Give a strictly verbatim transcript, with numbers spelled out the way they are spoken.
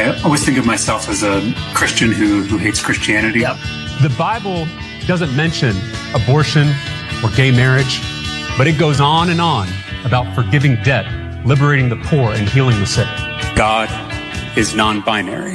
I always think of myself as a Christian who, who hates Christianity. Yep. The Bible doesn't mention abortion or gay marriage, but it goes on and on about forgiving debt, liberating the poor, and healing the sick. God is non-binary.